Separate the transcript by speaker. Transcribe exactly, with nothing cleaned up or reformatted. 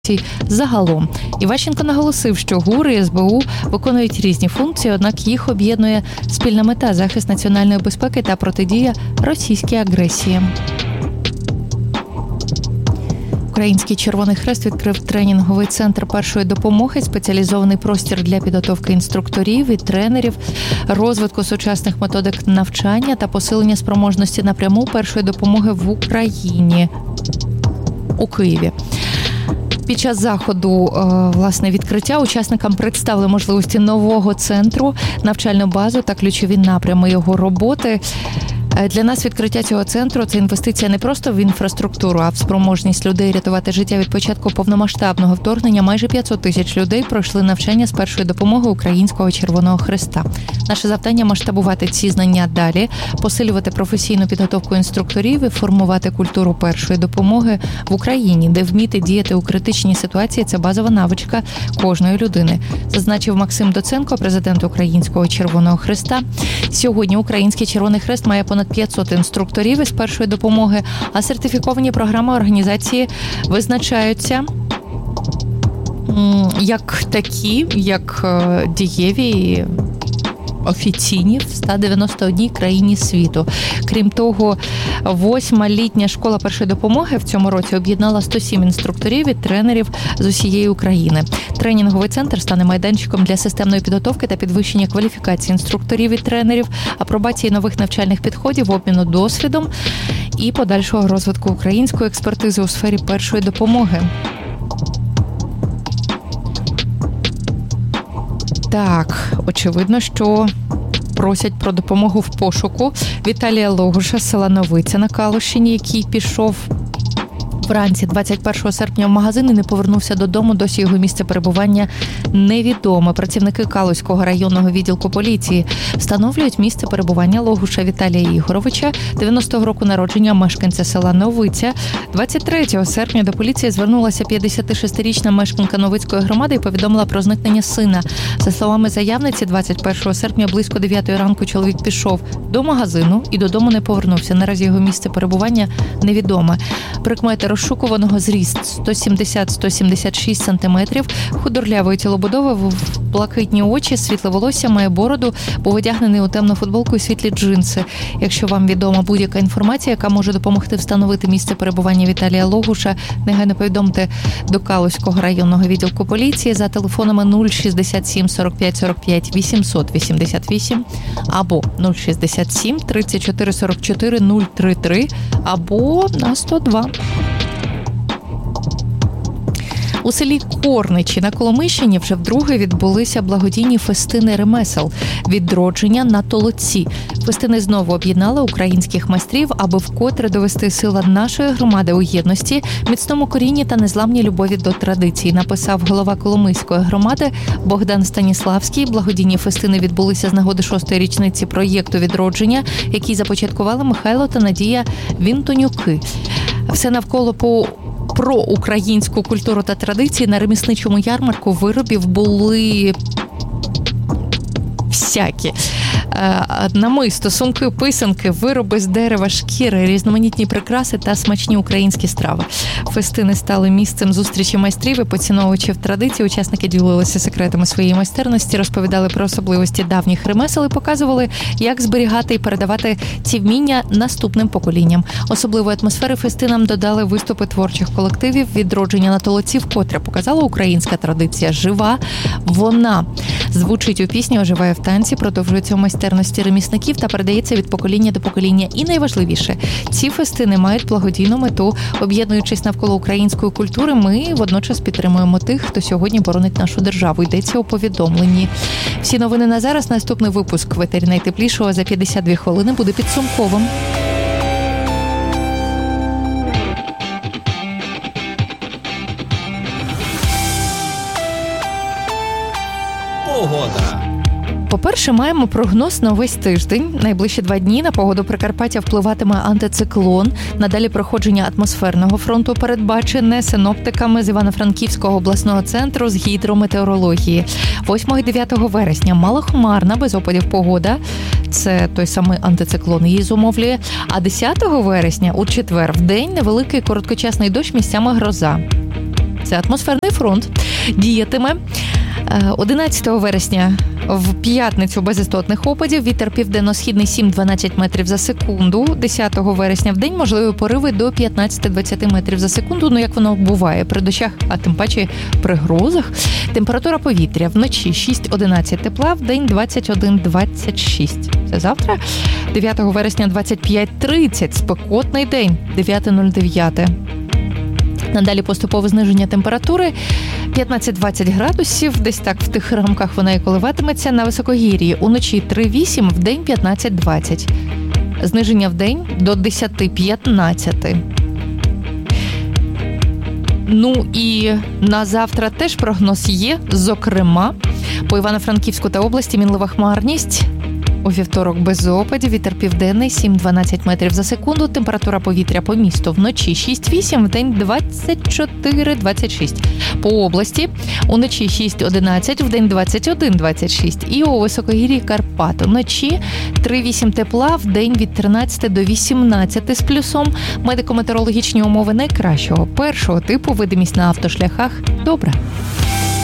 Speaker 1: загалом. Іващенко наголосив, що ГУР і ес бе у виконують різні функції, однак їх об'єднує спільна мета – захист національної безпеки та протидія російській агресії. Український Червоний Хрест відкрив тренінговий центр першої допомоги, спеціалізований простір для підготовки інструкторів і тренерів, розвитку сучасних методик навчання та посилення спроможності напряму першої допомоги в Україні у Києві. Під час заходу, власне, відкриття учасникам представили можливості нового центру, навчальну базу та ключові напрями його роботи. Для нас відкриття цього центру – це інвестиція не просто в інфраструктуру, а в спроможність людей рятувати життя. Від початку повномасштабного вторгнення майже п'ятсот тисяч людей пройшли навчання з першої допомоги Українського Червоного Хреста. Наше завдання – масштабувати ці знання далі, посилювати професійну підготовку інструкторів і формувати культуру першої допомоги в Україні, де вміти діяти у критичній ситуації – це базова навичка кожної людини, зазначив Максим Доценко, президент Українського Червоного Хреста. Сьогодні Український Червоний Хрест має понад п'ятсот інструкторів із першої допомоги, а сертифіковані програми організації визначаються як такі, як дієві і офіційні в ста дев'яноста одній країні світу. Крім того, восьма літня школа першої допомоги в цьому році об'єднала сто сім інструкторів і тренерів з усієї України. Тренінговий центр стане майданчиком для системної підготовки та підвищення кваліфікації інструкторів і тренерів, апробації нових навчальних підходів, обміну досвідом і подальшого розвитку української експертизи у сфері першої допомоги. Так, очевидно, що просять про допомогу в пошуку Віталія Логуша з села Новиця на Калущині, який пішов вранці двадцять першого серпня в магазин і не повернувся додому. Досі його місце перебування невідоме. Працівники Калузького районного відділку поліції встановлюють місце перебування Логуша Віталія Ігоровича, дев'яностого року народження, мешканця села Новиця. двадцять третього серпня до поліції звернулася п'ятдесятишестирічна мешканка Новицької громади і повідомила про зникнення сина. За словами заявниці, двадцять першого серпня близько дев'ятої ранку чоловік пішов до магазину і додому не повернувся. Наразі його місце перебування невідоме. Прикмети розшукуваного: зріст сто сімдесят - сто сімдесят шість сантиметрів, худорлявої тілобудови, блакитні очі, світле волосся, має бороду, був одягнений у темну футболку і світлі джинси. Якщо вам відома будь-яка інформація, яка може допомогти встановити місце перебування Віталія Логуша, негайно повідомте до Калузького районного відділку поліції за телефонами нуль шістдесят сім сорок п'ять сорок п'ять вісімсот вісімдесят вісім або нуль шістдесят сім тридцять чотири сорок чотири нуль тридцять три або на сто два. У селі Корничі на Коломийщині вже вдруге відбулися благодійні фестини ремесел «Відродження на толоці». Фестини знову об'єднали українських майстрів, аби вкотре довести сила нашої громади у єдності, міцному корінні та незламній любові до традицій, написав голова Коломийської громади Богдан Станіславський. Благодійні фестини відбулися з нагоди шостої річниці проєкту «Відродження», який започаткували Михайло та Надія Вінтонюки. Все навколо по про українську культуру та традиції. На ремісничому ярмарку виробів були всякі. Намисто, сумки, писанки, вироби з дерева, шкіри, різноманітні прикраси та смачні українські страви. Фестини стали місцем зустрічі майстрів і поціновувачів традицій. Учасники ділилися секретами своєї майстерності, розповідали про особливості давніх ремесел і показували, як зберігати і передавати ці вміння наступним поколінням. Особливої атмосфери фестинам додали виступи творчих колективів. «Відродження на толоці» вкотре показала українська традиція жива. Вона звучить у пісні, оживає в танці, продовжується у майстерності ремісників та передається від покоління до покоління. І найважливіше, ці фестини мають благодійну мету. Об'єднуючись навколо української культури, ми водночас підтримуємо тих, хто сьогодні боронить нашу державу. Йдеться у повідомленні. Всі новини на зараз. Наступний випуск в етері найтеплішого за п'ятдесят дві хвилини буде підсумковим.
Speaker 2: Погода.
Speaker 1: По-перше, маємо прогноз на весь тиждень. Найближчі два дні на погоду Прикарпаття впливатиме антициклон. Надалі проходження атмосферного фронту передбачене синоптиками з Івано-Франківського обласного центру з гідрометеорології. восьмого і дев'ятого вересня малохмарна, без опадів погода. Це той самий антициклон її зумовлює. А десятого вересня, у четвер, в день невеликий короткочасний дощ, місцями гроза. Це атмосферний фронт. Діятиме одинадцятого вересня в п'ятницю без істотних опадів. Вітер південно-східний сім-дванадцять метрів за секунду. десятого вересня в день можливі пориви до п'ятнадцять-двадцять метрів за секунду. Ну, як воно буває при дощах, а тим паче при грозах. Температура повітря вночі шість-одинадцять тепла, в день двадцять один-двадцять шість. Це завтра. дев'ятого вересня двадцять п'ять-тридцять. Спекотний день. дев'яте нуль дев'ять. Надалі поступове зниження температури п'ятнадцять-двадцять градусів, десь так в тих рамках вона і коливатиметься. На високогір'ї уночі три-вісім, в день п'ятнадцять-двадцять. Зниження в день до десять-п'ятнадцять. Ну і на завтра теж прогноз є, зокрема, по Івано-Франківську та області мінлива хмарність. У вівторок без опадів, вітер південний сім-дванадцять метрів за секунду, температура повітря по місту вночі шість-вісім, в день двадцять чотири-двадцять шість. По області уночі шість-одинадцять, в день двадцять один-двадцять шість. І у високогір'ї Карпат вночі три-вісім тепла, в день від тринадцяти до вісімнадцяти з плюсом. Медико-метеорологічні умови найкращого першого типу, видимість на автошляхах добра.